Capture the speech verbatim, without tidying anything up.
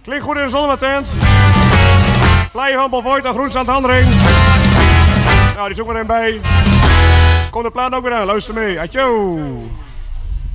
Klinkt goed in de zonnewatent. Leien van Bolvoort en Groens aan het handring. Nou, die zoeken we erin bij. Komt de plaat ook weer aan. Luister mee. Atjo.